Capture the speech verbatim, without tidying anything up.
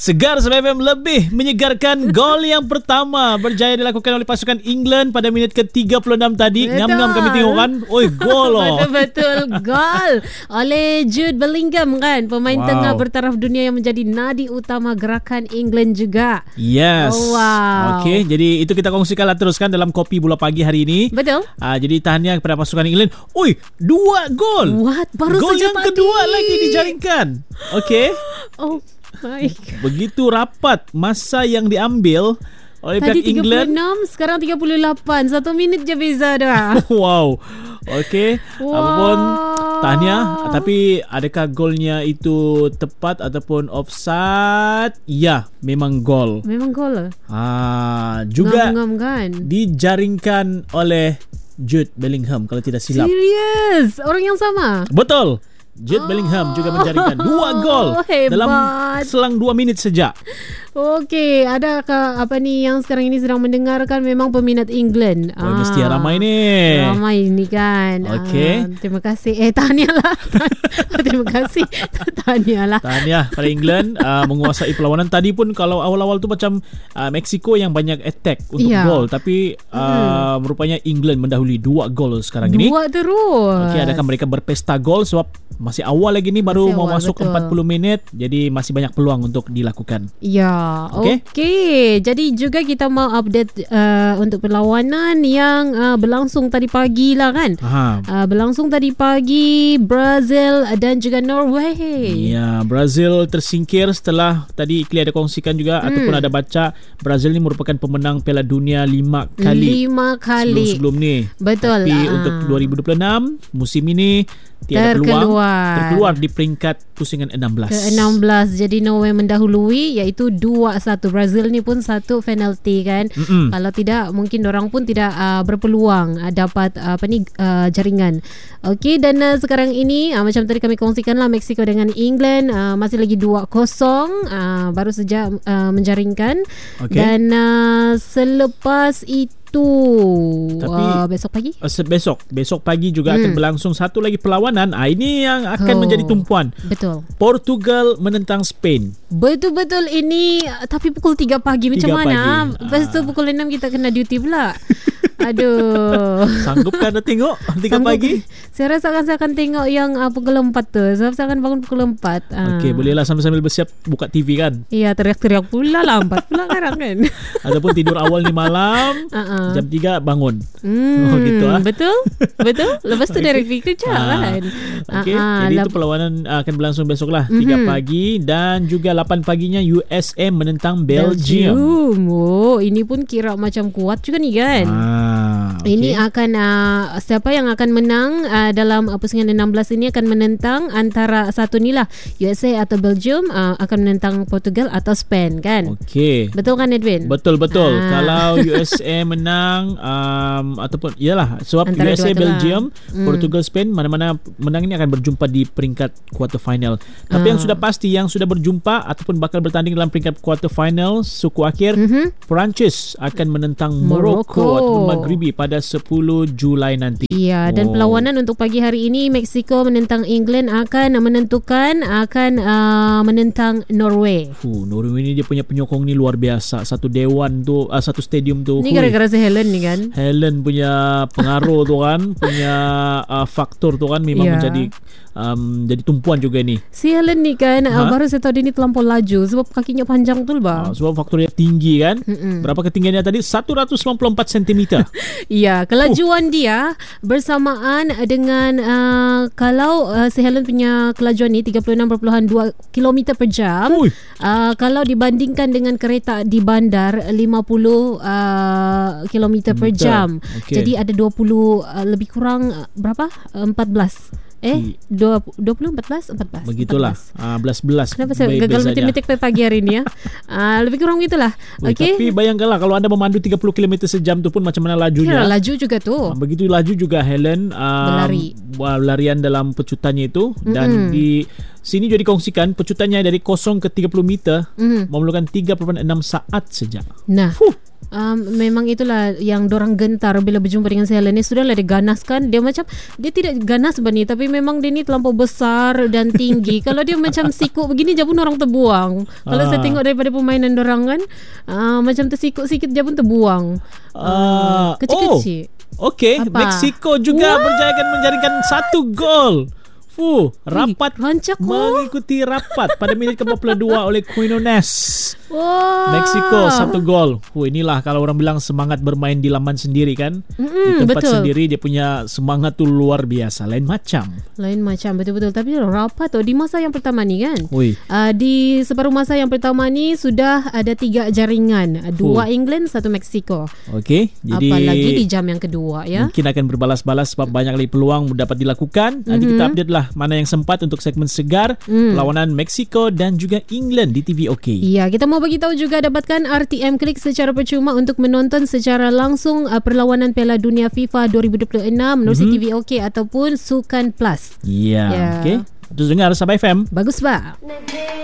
Segar F M lebih menyegarkan. Gol yang pertama berjaya dilakukan oleh pasukan England pada minit ke tiga puluh enam tadi. Betul. Ngam-ngam kami tengok kan. Oi, gol loh. Betul-betul gol oleh Jude Bellingham kan, pemain Wow. tengah bertaraf dunia yang menjadi nadi utama gerakan England juga. Yes. Oh, wow. Okey, jadi itu kita kongsikanlah teruskan dalam Kopi Bola Pagi hari ini. Betul. Ah, jadi tahniah kepada pasukan England. Oi, dua gol. What? Baru gol saja yang tadi. kedua lagi dijaringkan. Okey. Oh my God. Begitu rapat masa yang diambil oleh Tadi pihak tiga puluh England. enam, sekarang tiga puluh lapan. Satu minit je beza dah. Wow. Okey. Wow. Apapun tahniah. Tapi adakah golnya itu tepat ataupun offside? Ya, memang gol. Memang gol lah. Ah, juga Ngam-ngam kan. dijaringkan oleh Jude Bellingham kalau tidak silap. Serius? Orang yang sama? Betul. Jude Oh. Bellingham juga menjaringkan dua gol Hebat. dalam selang dua minit saja. Okey, adakah apa ni yang sekarang ini sedang mendengarkan memang peminat England? Oh, mesti ramai ni. Ramai ni kan. Okey. Ah, terima kasih. Eh, tahniahlah. Terima kasih. Tahniahlah. Tahniah pada England uh, menguasai perlawanan. Tadi pun kalau awal-awal tu macam uh, Mexico yang banyak attack untuk Ya. gol, tapi uh, hmm. rupanya England mendahului dua gol sekarang ini. Dua terus. Okey, adakah mereka berpesta gol sebab masih awal lagi ni, baru Masih mau awal, masuk betul. empat puluh minit, jadi masih banyak peluang untuk dilakukan. Ya, okey. Okey. Okay. Jadi juga kita mau update uh, untuk perlawanan yang uh, berlangsung tadi pagi lah kan. Aha. Uh, berlangsung tadi pagi Brazil dan juga Norway. Ya, Brazil tersingkir setelah tadi Ikli ada kongsikan juga hmm. ataupun ada baca Brazil ni merupakan pemenang Piala Dunia lima kali. Lima kali. Sebelum-sebelum ni. Betul. Tapi Ah. untuk dua ribu dua puluh enam musim ini tiada Terkeluar. peluang, terkeluar di peringkat pusingan enam belas. Ke enam belas. Jadi Norway mendahului iaitu dua satu. Brazil ni pun satu penalti kan. Mm-mm. Kalau tidak mungkin orang pun tidak uh, berpeluang uh, dapat uh, apa ni uh, jaringan. Okey, dan uh, sekarang ini uh, macam tadi kami kongsikanlah Mexico dengan England uh, masih lagi dua kosong, uh, baru saja uh, menjaringkan. Okey. Dan uh, selepas itu Tapi uh, besok pagi uh, besok besok pagi juga Hmm. akan berlangsung satu lagi perlawanan. Ah, ini yang akan Oh. menjadi tumpuan. betul. Portugal menentang Spain. Betul-betul ini uh, tapi pukul tiga pagi macam Tiga mana? pagi. Lepas tu Ah. pukul enam kita kena duty pula. Aduh. Sanggupkan anda tengok tiga Sanggup. pagi? Saya rasa akan saya akan tengok yang uh, pukul empat tu. Sebab saya akan bangun pukul empat. Uh. Okey, bolehlah sambil-sambil bersiap buka T V kan. Iya, teriak-teriak pula lah empat pula sekarang kan. Ataupun tidur awal ni malam, Uh-uh. jam tiga bangun. Hmm, Oh, gitu, ah. Betul? Betul? Lepas tu dari fikir je Ah. kan. Okey, Ah, ah, jadi lep- itu perlawanan uh, akan berlangsung besok lah, tiga Mhm. pagi dan juga lapan paginya U S A menentang Belgium. Belgium. Oh, ini pun kira macam kuat juga ni kan. Ah, okey. Ini akan uh, siapa yang akan menang uh, dalam uh, pusingan enam belas ini akan menentang antara satu ni lah, U S A atau Belgium, uh, akan menentang Portugal atau Spain kan. Okey. Betul kan Edwin? Betul betul. Ah. Kalau U S A menang um, ataupun iyalah sebab Antara U S A dua tu lah. Belgium, Hmm. Portugal Spain, mana-mana menang ini akan berjumpa di peringkat quarter final. Tapi Ah. yang sudah pasti yang sudah berjumpa ataupun bakal bertanding dalam peringkat quarter final suku akhir, Mhm. Perancis akan menentang Morocco. Morocco ataupun Maghribi pada sepuluh Julai nanti. Iya, dan Oh. perlawanan untuk pagi hari ini Mexico menentang England akan menentukan akan uh, menentang Norway. Fuh, Norway ni dia punya penyokong ni luar biasa. Satu dewan tu, uh, satu stadium tu. Ini hui. gara-gara si Helen ni kan. Helen punya pengaruh tu kan, punya uh, faktor tu kan memang Ya. menjadi um, jadi tumpuan juga ni. Si Helen ni kan uh, Ha? baru saya tahu dia ni terlampau laju sebab kakinya panjang tu Uh, bah. sebab faktor dia tinggi kan. Mm-mm. Berapa ketinggiannya tadi? seratus sembilan puluh empat sentimeter. Iya, kelajuan dia bersamaan dengan uh, kalau uh, si Helen punya kelajuan ni tiga puluh enam perpuluhan dua kilometer per jam. Ui. Uh, kalau dibandingkan dengan kereta di bandar lima puluh uh, kilometer per Meter. jam. Okey. Jadi ada dua puluh uh, lebih kurang uh, berapa? Uh, empat belas. Eh, dua puluh, empat belas, empat belas. Begitulah. Ah, belas-belas. Kenapa saya be- gagal bezanya. matematik pada pagi hari ni ya? Uh, lebih kurang gitulah. Ui, Okey. Tapi bayangkanlah kalau anda memandu tiga puluh kilometer sejam tu pun macam mana lajunya. Kira laju juga tu. Ah, begitu laju juga Helen um, Berlari. Larian dalam pecutannya itu. Dan Mm-mm. di sini juga dikongsikan pecutannya dari kosong ke tiga puluh meter Mhm. memerlukan tiga perpuluhan enam saat saja. Nah, Fuh. um, memang itulah yang dorang gentar bila berjumpa dengan Selen ni. Sudahlah dia ganas kan. Dia macam, dia tidak ganas bani, tapi memang dia ni terlampau besar dan tinggi. Kalau dia macam sikut begini je pun orang terbuang. Kalau Ah. saya tengok daripada permainan dorang kan, uh, macam tersikut sikit je pun terbuang. Ah, Uh, kecil-kecil. Oh, okey. Apa? Mexico juga Wah. berjaya menjaringkan satu gol. Fuh, rapat rancak kok. mengikuti rapat pada minit ke empat puluh dua oleh Quinones. Wah. Mexico satu gol. Huh, inilah kalau orang bilang semangat bermain di laman sendiri kan. Mm-mm, di tempat betul. sendiri dia punya semangat tu luar biasa, lain macam. Lain macam, betul-betul. Tapi rapat tu di masa yang pertama ni kan. Ui. Uh, di separuh masa yang pertama ni sudah ada tiga jaringan. Dua Oh. England, satu Mexico. Okey, jadi Apalagi di jam yang kedua ya. mungkin akan berbalas-balas sebab banyak lagi peluang dapat dilakukan. Nanti kita update lah mana yang sempat untuk segmen segar Mm. perlawanan Mexico dan juga England di T V OK. Ya, kita mau bagi tahu juga dapatkan R T M Klik secara percuma untuk menonton secara langsung uh, perlawanan Piala Dunia FIFA dua ribu dua puluh enam menerusi Mhm. T V OK ataupun Sukan Plus. Ya, Ya. okey. Terus dengar Sabah F M. Bagus, Pak.